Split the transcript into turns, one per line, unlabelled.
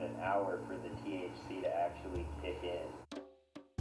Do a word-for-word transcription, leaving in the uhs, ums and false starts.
about an hour for the T H C to actually kick in.